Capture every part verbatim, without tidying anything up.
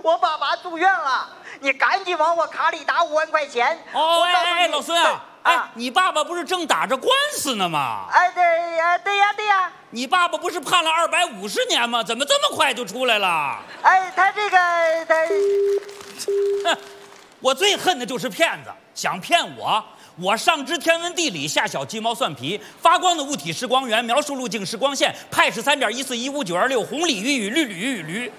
我爸爸住院了，你赶紧往我卡里打五万块钱。 哦，哎哎，老孙啊，哎， 啊你爸爸不是正打着官司呢吗？ 哎，对呀，对呀，对呀。 你爸爸不是判了二百五十年吗？怎么这么快就出来了？ 哎，他这个他， 哼，我最恨的就是骗子，想骗我。我上知天文地理，下晓鸡毛蒜皮。发光的物体是光源，描述路径是光线，派是三点一四一五九二六，红鲤鱼与绿鲤鱼与驴。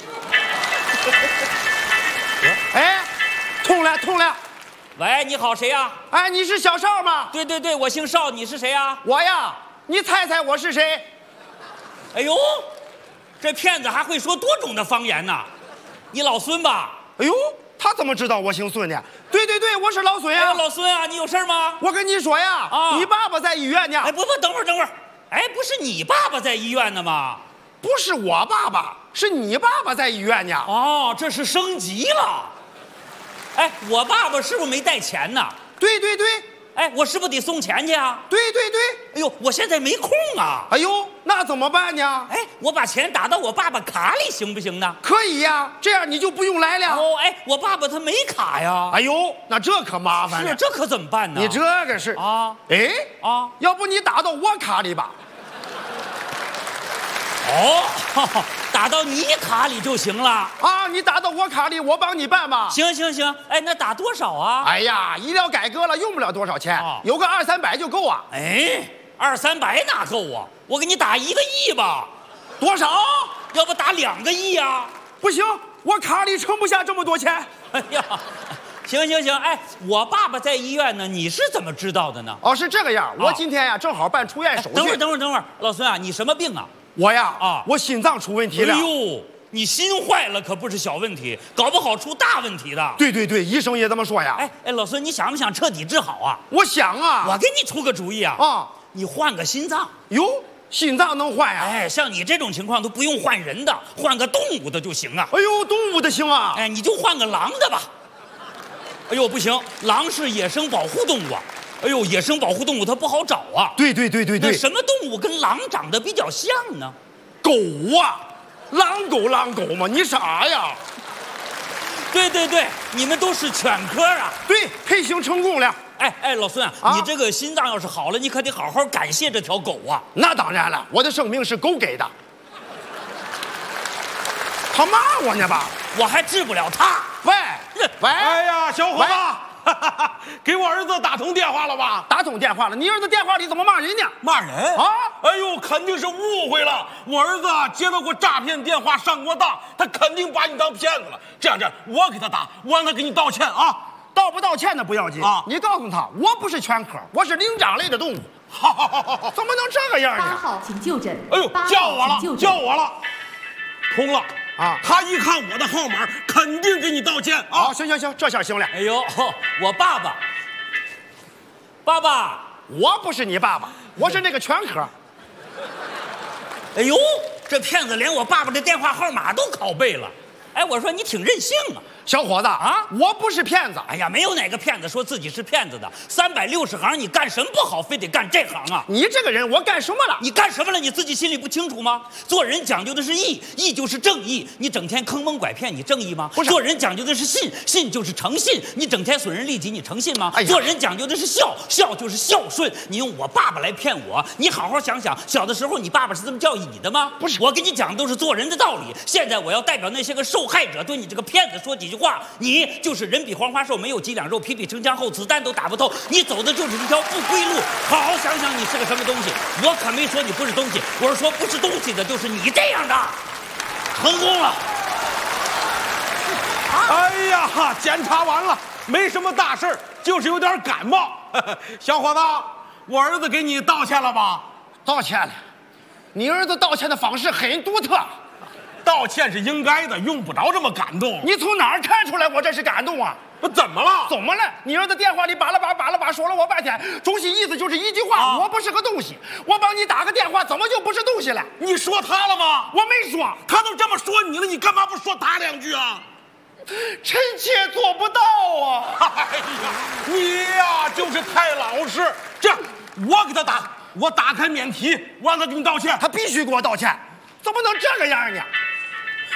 哎，通了通了。 喂，你好，谁呀？ 哎，你是小邵吗？ 对对对，我姓邵，你是谁呀？ 我呀，你猜猜我是谁？ 哎呦，这骗子还会说多种的方言呢。你老孙吧？ 哎呦，他怎么知道我姓孙呢？对对对，我是老孙呀。 哎，老孙啊，你有事吗？ 我跟你说呀， 啊， 你爸爸在医院呢。 哎，不不，等会儿等会儿，哎，不是你爸爸在医院呢吗？ 不是我爸爸，是你爸爸在医院呢。 哦，这是升级了。哎，我爸爸是不是没带钱呢？ 对对对。 哎，我是不是得送钱去啊？ 对对对。 哎呦，我现在没空啊。 哎呦，那怎么办呢？ 哎，我把钱打到我爸爸卡里行不行呢？ 可以呀，这样你就不用来了。 哦，哎，我爸爸他没卡呀。 哎呦，那这可麻烦了。 是，这可怎么办呢？ 你这个是啊？ 哎啊， 要不你打到我卡里吧？ 哦，呵呵，打到你卡里就行了啊！你打到我卡里，我帮你办吧。 行行行，哎，那打多少啊？ 哎呀，医疗改革了，用不了多少钱， 啊、 有个二三百就够啊。 哎，二三百哪够啊？我给你打一个亿吧。 多少？ 要不打两个亿啊？ 不行，我卡里盛不下这么多钱。 哎呀，行行行，哎，我爸爸在医院呢，你是怎么知道的呢？ 哦，是这个样， 啊、 我今天呀正好办出院手续。 等会儿，等会儿，等会儿，老孙啊，你什么病啊？ 我呀， 啊， 我心脏出问题了。 哎呦，你心坏了可不是小问题，搞不好出大问题的。 对对对，医生也这么说呀。 哎哎，老孙，你想不想彻底治好啊？ 我想啊。 我给你出个主意啊。 啊， 你换个心脏。 哟，心脏能换呀？ 哎，像你这种情况都不用换人的，换个动物的就行啊。 哎呦，动物的行啊。 哎，你就换个狼的吧。哎呦，不行，狼是野生保护动物啊。哎呦，野生保护动物它不好找啊。 对对对对对。 那什么动物跟狼长得比较像呢？ 狗啊，狼狗狼狗嘛，你傻呀？ 对对对，你们都是犬科啊。 对，配型成功了。 哎哎，老孙啊，啊你这个心脏要是好了，你可得好好感谢这条狗啊。 那当然了，我的生命是狗给的。他骂我呢吧？ 我还治不了他。 喂喂， 哎呀，小伙子，给我儿子打通电话了吧？ 打通电话了，你儿子电话里怎么骂人呢？ 骂人啊？ 哎呦，肯定是误会了。我儿子接到过诈骗电话，上过当，他肯定把你当骗子了。这样这样，我给他打，我让他给你道歉啊。 道不道歉的不要紧啊， 你告诉他，我不是犬科，我是灵长类的动物。 好好好好好， 怎么能这个样呢？ 八号请就诊。 哎呦，叫我了，叫我了，通了。 啊， 他一看我的号码，肯定给你道歉啊！ 好，行行行，这下行了。 哎呦，我爸爸，爸爸， 我不是你爸爸，我是那个犬科。 哎呦，这骗子连我爸爸的电话号码都拷贝了。哎，我说你挺任性啊， 小伙子啊！ 我不是骗子。 哎呀，没有哪个骗子说自己是骗子的。三百六十行，你干什么不好，非得干这行啊？ 你这个人，我干什么了？ 你干什么了？你自己心里不清楚吗？做人讲究的是义，义就是正义。你整天坑蒙拐骗，你正义吗？ 不是。 做人讲究的是信，信就是诚信。你整天损人利己，你诚信吗？ 哎呀， 做人讲究的是孝，孝就是孝顺。你用我爸爸来骗我，你好好想想，小的时候你爸爸是这么教育你的吗？ 不是， 我跟你讲都是做人的道理。现在我要代表那些个受害者，对你这个骗子说几句话。你就是人比黄花瘦，没有几两肉，皮比城墙厚，子弹都打不透。你走的就是一条不归路。好好想想，你是个什么东西？我可没说你不是东西，我是说不是东西的，就是你这样的。成功了。 哎呀，检查完了，没什么大事儿，就是有点感冒。小伙子，我儿子给你道歉了吧？ 道歉了。你儿子道歉的方式很独特。 道歉是应该的，用不着这么感动。 你从哪儿看出来我这是感动啊？ 我怎么了？ 怎么了？你儿子电话里巴拉巴巴拉巴说了我半天，中心意思就是一句话：啊、我不是个东西。我帮你打个电话，怎么就不是东西了？ 你说他了吗？ 我没说。 他都这么说你了，你干嘛不说他两句啊？ 臣妾做不到啊！ 哎呀，你呀就是太老实。这样，我给他打，我打开免提，我让他给你道歉。 他必须给我道歉，怎么能这个样呢？